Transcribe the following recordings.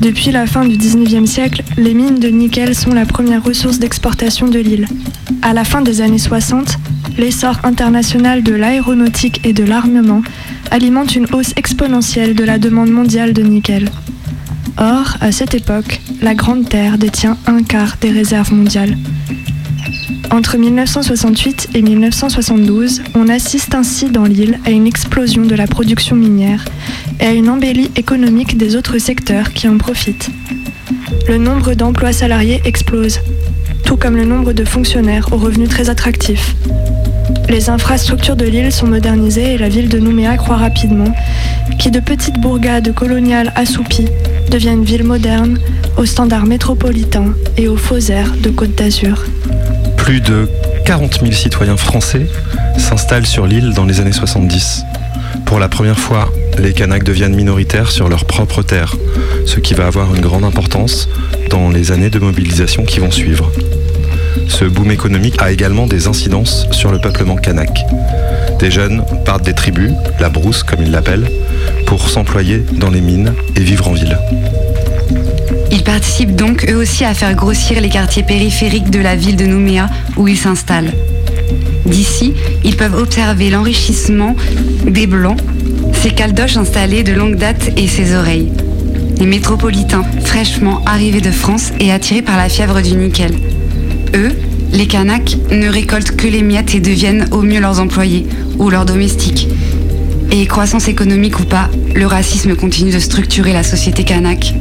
Depuis la fin du 19e siècle, les mines de nickel sont la première ressource d'exportation de l'île. À la fin des années 60, l'essor international de l'aéronautique et de l'armement alimente une hausse exponentielle de la demande mondiale de nickel. Or, à cette époque, la Grande Terre détient un quart des réserves mondiales. Entre 1968 et 1972, on assiste ainsi dans l'île à une explosion de la production minière et à une embellie économique des autres secteurs qui en profitent. Le nombre d'emplois salariés explose, tout comme le nombre de fonctionnaires aux revenus très attractifs. Les infrastructures de l'île sont modernisées et la ville de Nouméa croît rapidement, qui de petites bourgades coloniales assoupies devient une ville moderne, aux standards métropolitains et aux faux airs de Côte d'Azur. Plus de 40 000 citoyens français s'installent sur l'île dans les années 70. Pour la première fois, les Kanaks deviennent minoritaires sur leur propre terre, ce qui va avoir une grande importance dans les années de mobilisation qui vont suivre. Ce boom économique a également des incidences sur le peuplement kanak. Des jeunes partent des tribus, la brousse comme ils l'appellent, pour s'employer dans les mines et vivre en ville. Ils participent donc eux aussi à faire grossir les quartiers périphériques de la ville de Nouméa où ils s'installent. D'ici, ils peuvent observer l'enrichissement des Blancs, ces caldoches installés de longue date et ses oreilles. Les métropolitains fraîchement arrivés de France et attirés par la fièvre du nickel. Eux, les Kanaks, ne récoltent que les miettes et deviennent au mieux leurs employés ou leurs domestiques. Et croissance économique ou pas, le racisme continue de structurer la société kanak.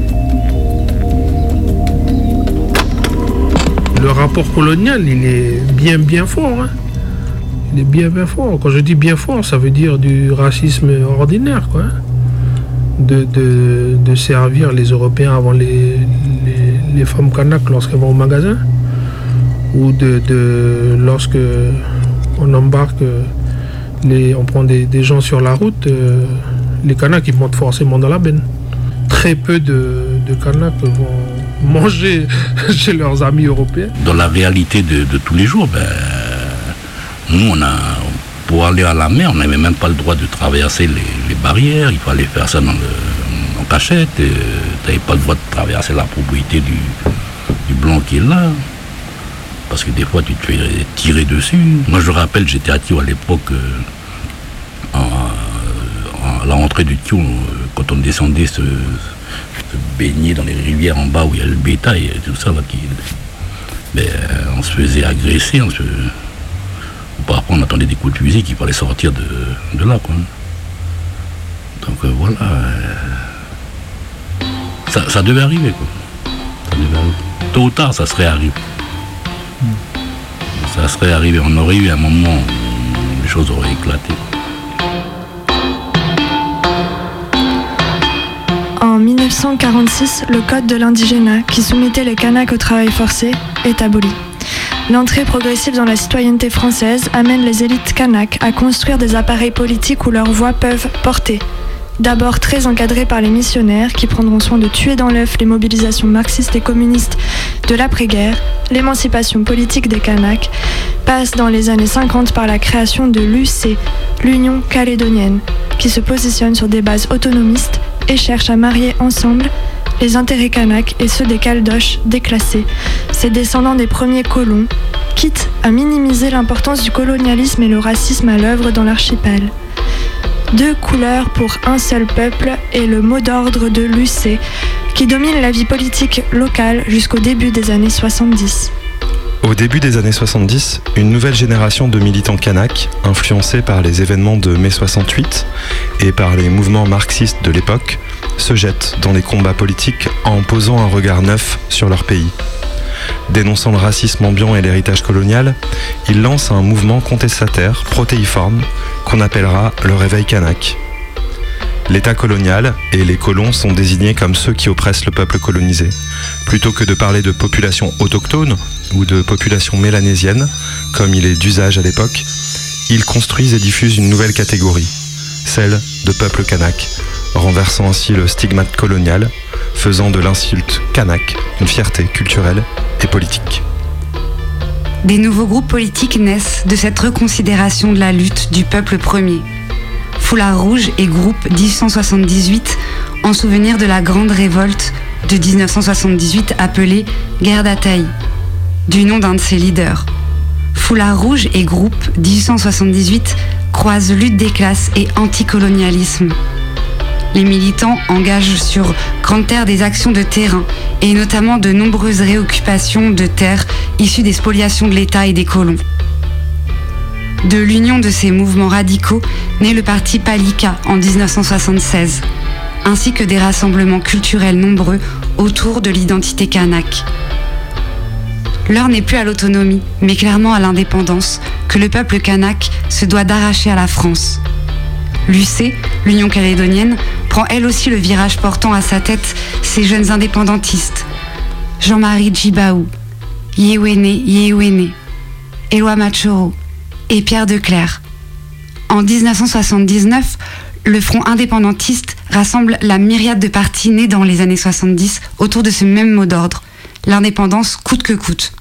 Le rapport colonial, il est bien fort. Il est bien fort. Quand je dis bien fort, ça veut dire du racisme ordinaire, quoi. De servir les Européens avant les femmes kanak lorsqu'elles vont au magasin. Ou lorsque on embarque, on prend des gens sur la route, les Kanaks ils montent forcément dans la benne. Très peu de Kanaks vont manger chez leurs amis européens. Dans la réalité de tous les jours, nous pour aller à la mer, on n'avait même pas le droit de traverser les barrières, il fallait faire ça en cachette, tu n'avais pas le droit de traverser la propriété du blanc qui est là. Parce que des fois, tu te fais tirer dessus. Moi, je rappelle, j'étais à Thio à l'époque, à la rentrée du Thio, quand on descendait se baigner dans les rivières en bas où il y a le bétail et tout ça. Là, on se faisait agresser. Parfois, on attendait des coups de fusil qu'il fallait sortir de là, quoi. Donc voilà. Ça devait arriver, quoi. Ça devait arriver. Tôt ou tard, ça serait arrivé. Ça serait arrivé, on aurait eu un moment où les choses auraient éclaté. En 1946, le code de l'indigénat, qui soumettait les Kanaks au travail forcé, est aboli. L'entrée progressive dans la citoyenneté française amène les élites Kanaks à construire des appareils politiques où leurs voix peuvent porter. D'abord très encadrés par les missionnaires qui prendront soin de tuer dans l'œuf les mobilisations marxistes et communistes de l'après-guerre, l'émancipation politique des Kanaks passe dans les années 50 par la création de l'UC, l'Union calédonienne, qui se positionne sur des bases autonomistes et cherche à marier ensemble les intérêts kanaks et ceux des caldoches déclassés, ces descendants des premiers colons, quitte à minimiser l'importance du colonialisme et le racisme à l'œuvre dans l'archipel. 2 couleurs pour un seul peuple est le mot d'ordre de l'UC, qui domine la vie politique locale jusqu'au début des années 70. Au début des années 70, une nouvelle génération de militants kanaks, influencés par les événements de mai 68 et par les mouvements marxistes de l'époque, se jettent dans les combats politiques en posant un regard neuf sur leur pays. Dénonçant le racisme ambiant et l'héritage colonial, ils lancent un mouvement contestataire protéiforme qu'on appellera le réveil kanak. L'État colonial et les colons sont désignés comme ceux qui oppressent le peuple colonisé. Plutôt que de parler de population autochtone ou de population mélanésienne, comme il est d'usage à l'époque, ils construisent et diffusent une nouvelle catégorie, celle de peuple kanak, renversant ainsi le stigmate colonial, faisant de l'insulte kanak une fierté culturelle et politique. Des nouveaux groupes politiques naissent de cette reconsidération de la lutte du peuple premier. Foulard Rouge et groupe 1878 en souvenir de la grande révolte de 1978 appelée Guerre d'Ataï, du nom d'un de ses leaders. Foulard rouge et groupe 1878 croisent lutte des classes et anticolonialisme. Les militants engagent sur Grande Terre des actions de terrain et notamment de nombreuses réoccupations de terres issues des spoliations de l'État et des colons. De l'union de ces mouvements radicaux naît le parti Palika en 1976, ainsi que des rassemblements culturels nombreux autour de l'identité kanak. L'heure n'est plus à l'autonomie, mais clairement à l'indépendance, que le peuple kanak se doit d'arracher à la France. L'UC, l'Union calédonienne, prend elle aussi le virage portant à sa tête ces jeunes indépendantistes. Jean-Marie Djibaou, Yewene, Éloi Machoro et Pierre Declercq. En 1979, le Front indépendantiste rassemble la myriade de partis nés dans les années 70 autour de ce même mot d'ordre, l'indépendance coûte que coûte.